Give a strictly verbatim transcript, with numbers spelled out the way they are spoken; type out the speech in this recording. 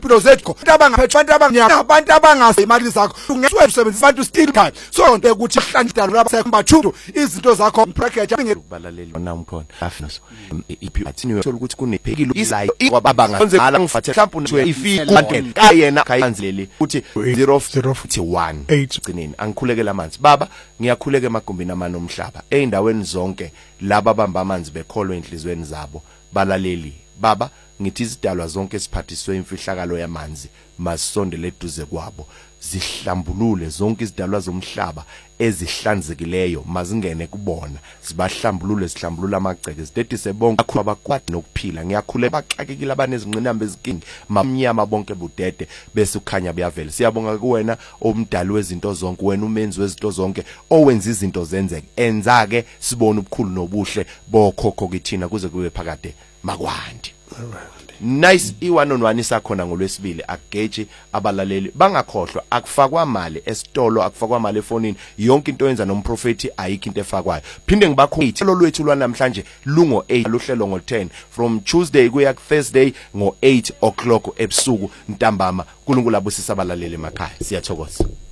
impilo zethu abantu abangaphethe abantu abangnyama abantu abangazi imali zakho ungeswe usebenzisa abantu still card so nto ukuthi hlanjidalo labasekhomba two izinto zakho bracket ukubalaleli wona umkhona afnos iphi athini uthola ukuthi kunephekile isayo kwababanga ngala ngifathe mhlawumbe ifike kanti kayena khayanzileli uthi zero zero one gcineni angikhulekela amanzi baba ngiyakhuleka emagumbini amano omhlaba eindaweni zonke laba bamba amanzi bekholwe enhlizweni zabo balaleli baba ngithi izidalwa zonke siphathiswe imfihlakalo yamanzi masondele eduze kwabo zihlambulule zonke izidalwa zomhlaba ezihlanzekileyo mazingene kubona sibahlambulule sihlambulula amagceke sidedise bonke abakwadi nokuphila ngiyakhule baxakekile abanezingqinamba ezikingi mamnyama bonke budede bese ukhanya buyavela siyabonga kuwena omdali wezinto zonke wena umenzi wezinto zonke owenza izinto zenzeke enza ke sibone ubukhulu nobuhle bokhokho kithina kuze kube phakade makwandi. Nice i-one on one isakhona ngolwesibili akugeji abalaleli bangakhohlwa akufakwa mali esitolo akufakwa mali efonini yonke into yenza nomprofeti ayikho into efakwayo phinde ngibakho ithelo lwethu lwanamhlanje lungo eight luhlelo ngo ten from Tuesday kuya Thursday ngo eight o'clock ebusuku ntambama uNkulunkulu abusisa abalaleli emakhaya siyathokoza.